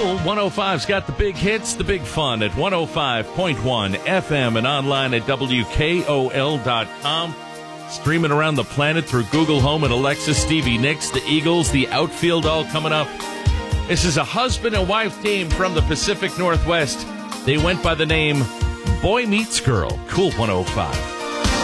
Cool 105's got the big hits, the big fun at 105.1 FM and online at WKOL.com. Streaming around the planet through Google Home and Alexa. Stevie Nicks, the Eagles, the outfield all coming up. This is a husband and wife team from the Pacific Northwest. They went by the name Boy Meets Girl. Cool 105.